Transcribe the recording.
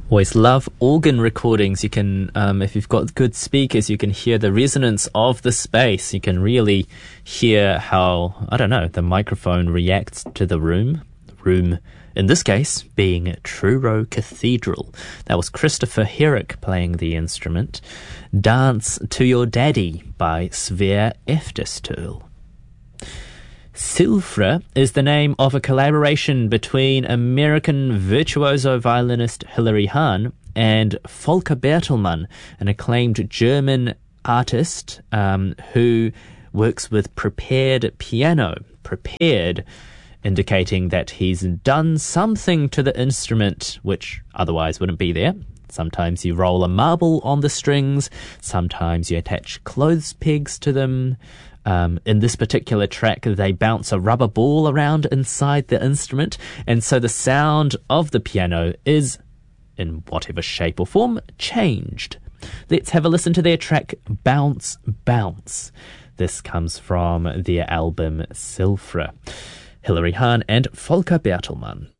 Always love organ recordings. You can, if you've got good speakers, you can hear the resonance of the space. You can really hear how, I don't know, the microphone reacts to the room. Room, in this case, being Truro Cathedral. That was Christopher Herrick playing the instrument. Dance to Your Daddy by Sverre Efterstøl. Silfra is the name of a collaboration between American virtuoso violinist Hilary Hahn and Volker Bertelmann, an acclaimed German artist who works with prepared piano. Prepared, indicating that he's done something to the instrument which otherwise wouldn't be there. Sometimes you roll a marble on the strings, sometimes you attach clothes pegs to them. In this particular track, they bounce a rubber ball around inside the instrument, and so the sound of the piano is, in whatever shape or form, changed. Let's have a listen to their track, Bounce, Bounce. This comes from their album Silfra. Hilary Hahn and Volker Bertelmann.